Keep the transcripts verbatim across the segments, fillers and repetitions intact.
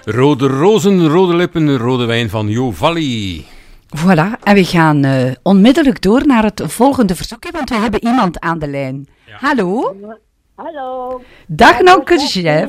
Rode rozen, rode lippen, rode wijn van Jo Valli. Voilà, en we gaan uh, onmiddellijk door naar het volgende verzoekje, want we hebben iemand aan de lijn. Ja. Hallo? Hallo. Dag, Nokkenchef.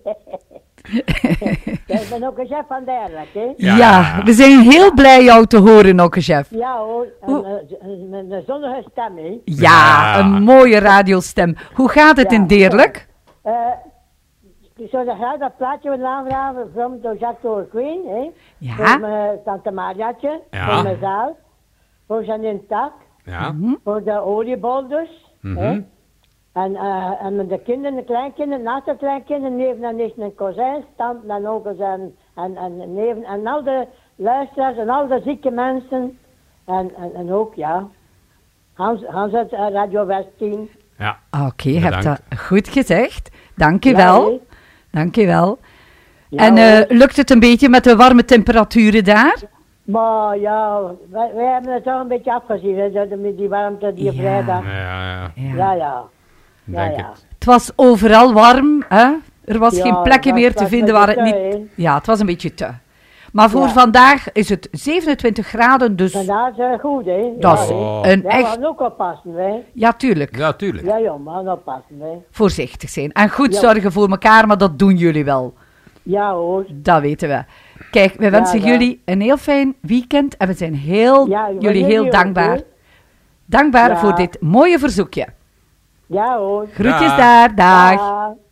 Ik ben ook een chef van Derlijk, hè? Ja. ja, we zijn heel blij jou te horen, Nokkenchef. Ja hoor, een, een, een, een zonnige stem, hè? Ja, ja, een mooie radiostem. Hoe gaat het ja. in Deerlijk? Uh, ik zou graag dat plaatje willen aanvragen van door Jacques Queen, hè? Ja. Voor mijn tante Mariatje, ja. Voor mezelf, voor Janine Tak, ja. Voor de oliebolders, mm-hmm. hè? En, uh, en met de kinderen, de kleinkinderen, naast de kleinkinderen, neven en nichten en kozijns, tanten en onkels en, en, en neven en al de luisteraars en al de zieke mensen. En, en, en ook, ja, Hans, Hans uit uh, Radio West-team. Ja. Oké, okay, je hebt dat goed gezegd. Dank je wel. Ja, Dank je wel. Ja, en uh, lukt het een beetje met de warme temperaturen daar? Maar ja, wij, wij hebben het toch een beetje afgezien, hè, met die warmte die ja. vrijdag. Ja, ja. Ja, ja. ja. Denk ja, ja. het. Het was overal warm, hè? Er was ja, geen plekje meer te vinden waar het te, niet... He. Ja, het was een beetje te. Maar voor ja. vandaag is het zevenentwintig graden, dus... Vandaag is het goed, hè? Dat is oh. een ja, echt... we gaan ook oppassen, hè? Ja, tuurlijk. Ja, tuurlijk. Ja, ja, we gaan oppassen, hè? Voorzichtig zijn. En goed ja. zorgen voor elkaar, maar dat doen jullie wel. Ja, hoor. Dat weten we. Kijk, we wensen ja, ja. jullie een heel fijn weekend en we zijn heel, ja, jullie heel ook, dankbaar. Hoor. Dankbaar ja. voor dit mooie verzoekje. Ja hoor. Groetjes ja. daar, dag. Ja.